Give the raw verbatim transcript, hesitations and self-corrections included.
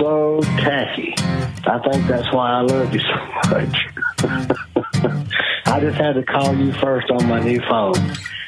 so tacky. I think that's why I love you so much. I just had to call you first on my new phone.